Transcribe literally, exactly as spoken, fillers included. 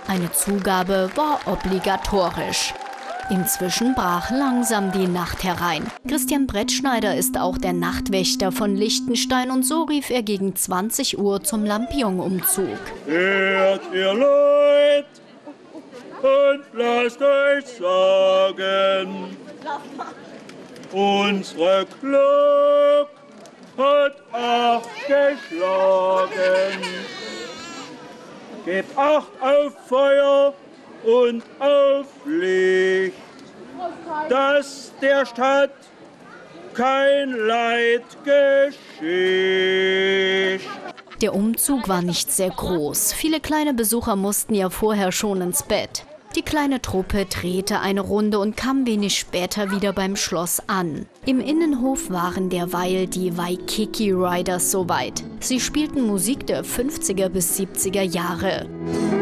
Eine Zugabe war obligatorisch. Inzwischen brach langsam die Nacht herein. Christian Brettschneider ist auch der Nachtwächter von Liechtenstein und so rief er gegen zwanzig Uhr zum Lampion-Umzug. Hört ihr Leute und lasst euch sagen, unsere Glocke hat acht geschlagen. Gebt Acht auf Feuer und auf Licht, dass der Stadt kein Leid geschieht. Der Umzug war nicht sehr groß. Viele kleine Besucher mussten ja vorher schon ins Bett. Die kleine Truppe drehte eine Runde und kam wenig später wieder beim Schloss an. Im Innenhof waren derweil die Waikiki Riders soweit. Sie spielten Musik der fünfziger bis siebziger Jahre.